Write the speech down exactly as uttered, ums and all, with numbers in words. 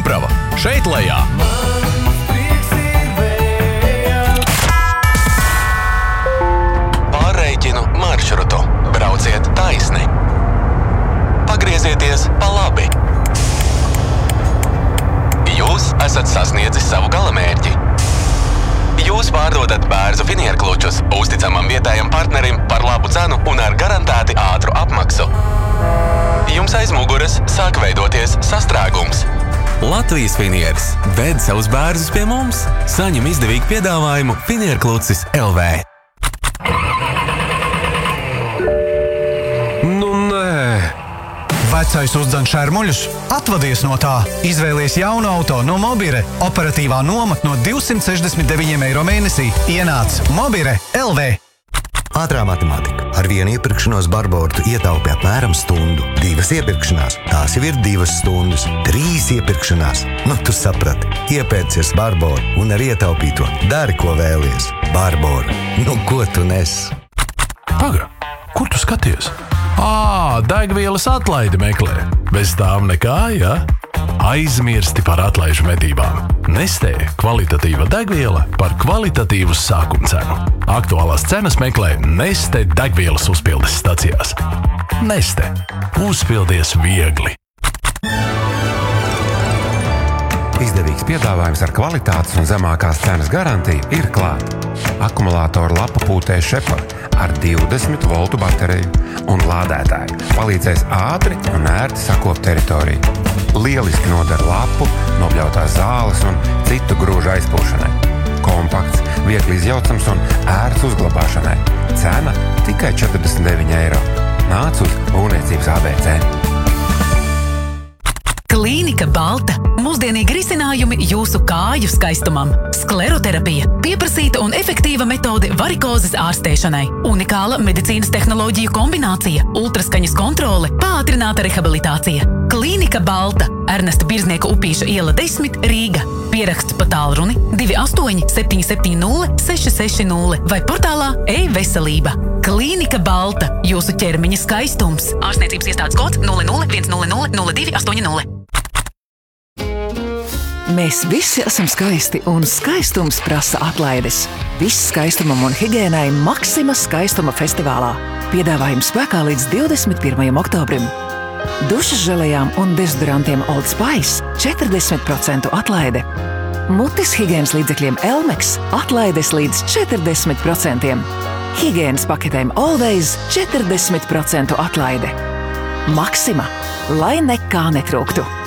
Dumbrava, šeit lejā. Pārreikinu maršrutu. Brauciet taisni. Pagriezieties pa labi. Jūs esat sasniedzis savu galamērķi. Jūs pārdodat Bērzu finierklučus uzticamam vietējam partnerim par labu cenu un ar garantēti ātru apmaksu. Jums aiz muguras sāk veidoties sastrēgums. Latvijas finieris ved savus bērzus pie mums. Saņem izdevīgu piedāvājumu Finierklucis L V. Nu nē. Vecais uzdzen šermuļus? Atvadies no tā. Izvēlies jaunu auto no Mobire. Operatīvā noma no divsimt sešdesmit deviņi eiro mēnesī. Ienāc Mobire L V. Ātrā matemātika. Ar vienu iepirkšanos Barboru ietaupi apmēram stundu. Divas iepirkšanās. Tās jau ir divas stundas. Trīs iepirkšanās. Nu, tu saprati. Iepērcies Barboru un ar ietaupīto dari, ko vēlies. Barboru. Nu, ko tu nes? Paga, kur tu skaties? Ā, degvielas atlaidi meklē. Bez tām nekā, ja? Aizmirsti par atlaižu medībām. Nestē kvalitatīva degviela par kvalitatīvu sākumcenu. Aktuālās cenas meklē Neste degvielas uzpildes stacijās. Neste. Uzpildies viegli. Izdevīgs piedāvājums ar kvalitātes un zemākās cenas garantiju ir klāt. Akumulātoru lapa pūtē Shepard ar divdesmit voltu bateriju un lādētāju palīdzēs ātri un ērti sakopt teritoriju. Lieliski nodara lapu, nobļautās zāles un citu grūžu aizpūšanai. Kompakts, viegli izjaucams un ērts uzglabāšanai. Cena tikai četrdesmit deviņi eiro. Nāc uz būvniecības A B C. Klīnika Balta. Mūsdienīgi risinājumi jūsu kāju skaistumam. Skleroterapija. Pieprasīta un efektīva metode varikozes ārstēšanai. Unikāla medicīnas tehnoloģiju kombinācija. Ultraskaņas kontrole. Pātrināta rehabilitācija. Klīnika Balta. Ernesta Birznieka Upīša iela desmit, Rīga. Pieraksts pa tālruni divi astoņi septiņi septiņi nulle seši seši nulle vai portālā e-veselība. Klīnika Balta. Jūsu ķermeņa skaistums. Ārstniecības iestādes kods nulle nulle viens nulle nulle nulle divi astoņi nulle. Mēs visi esam skaisti, un skaistums prasa atlaides. Viss skaistumam un higiēnai Maxima skaistuma festivālā. Piedāvājums spēkā līdz divdesmit pirmajam oktobrim. Dušas želejām un dezodorantiem Old Spice četrdesmit procentu atlaide. Mutes higiēnas līdzekļiem Elmex atlaides līdz četrdesmit procentiem. Higiēnas paketēm Always četrdesmit procentu atlaide. Maxima, lai nekā netrūktu.